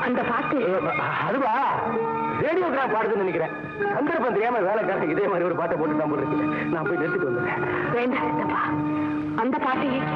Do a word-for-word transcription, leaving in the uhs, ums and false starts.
அந்த பாட்டு அதுவா ரேடியோகிராம் பாடுதுன்னு நினைக்கிறேன். சந்தர்ப்பம் தெரியாம வேலைக்காரன் இதே மாதிரி ஒரு பாட்டை போட்டு தான் போட்டுருக்கு. நான் போய் நிறுத்திட்டு வந்துடுறேன். வேண்டாம் அந்த பாட்டையே